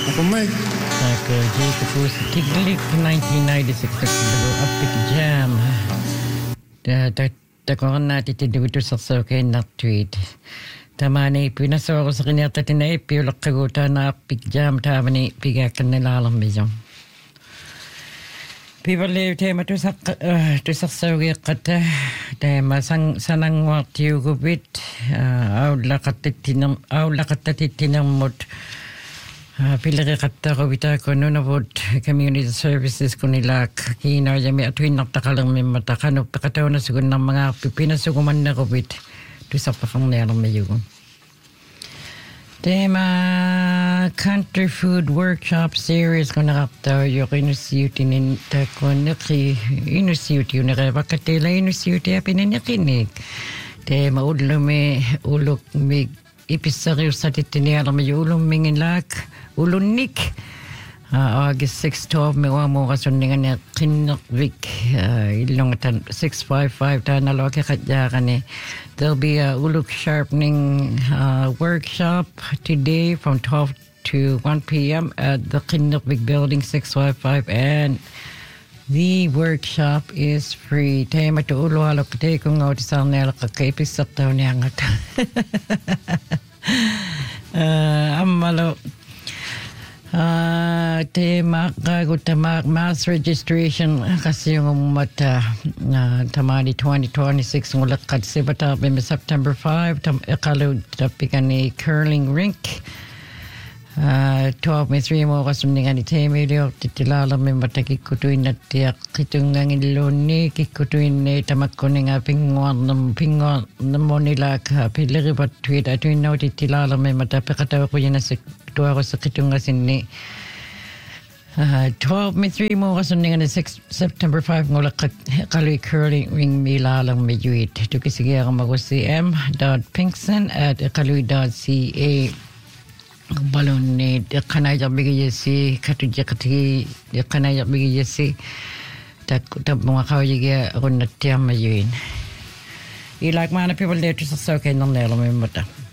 Uncle Mike. Jacob was Tiglik 1996 Epic Jam. Takoran natin tinuto sa kay na tweet. Tamani pinasoro sa kanya tatinay piulakaguta na Epic Jam tamani pigakan nilalang medyo. People live tema to sa kata tema sanang waktu gubit lakatatinang mot Pilari kata ko bita ko noon about community services ko nila kina jami atuin nakakalang may matakan nakataw na sigun ng mga pinasuguman na ko bit to sa pakang nila mayo. Tema country food workshop series ko nakataw yung inusyuti ni ko inusyuti yung nakapakatila inusyuti pinanyakinig. Tema ulok may episaryo sa titiniara may ulong mingilak ulunik August 6-12 may wamo kasundingan niya kinakvik ilong 655 tayo naloke katyakan there'll be a uluk sharpening workshop today from 12 to 1 p.m. at the Kinakvik building 655 and the workshop is free. Tayo matuulo halok tayo kung nga utisang nila kakaipisak tayo niya nga ta. Amalo. Tema kaguta mass registration kasi yung mata tamani 2026 ngulak kad sibata bim September 5 ekalu tapikan ni curling rink 12 may 3 mo kasundingan ni Temilio titilala may matakikutuin na tiyak kitungang iloni kikutuin ni tamakkuning pingwan mo nila ka pilari bat tweet atuin na titilala may matapikatawa ko yan na tuwa ko sa kitungasin ni 12 may 3 mo kasundingan ni September 5 ngulak kaloy curling ring milalang medjuit tukisigiya ka magusi m.pinkson@kaloy.ca balon ni kanaya bigi si katuja kati kanaya bigi si tak mga kawige on na tiama yun. I like mana people there to sa okay nang nela may mata.